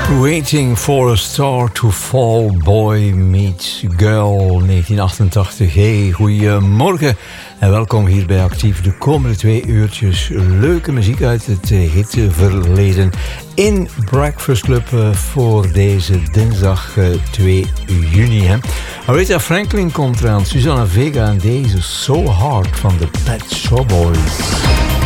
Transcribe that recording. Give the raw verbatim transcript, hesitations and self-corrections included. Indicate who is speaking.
Speaker 1: Waiting for a Star to Fall, Boy Meets Girl, negentien achtentachtig. Hey, goeiemorgen en welkom hier bij Actief. De komende twee uurtjes leuke muziek uit het hitverleden in Breakfast Club voor deze dinsdag twee juni. Hè. Aretha Franklin komt eraan, Susanna Vega en deze So Hard van de Pet Shop Boys.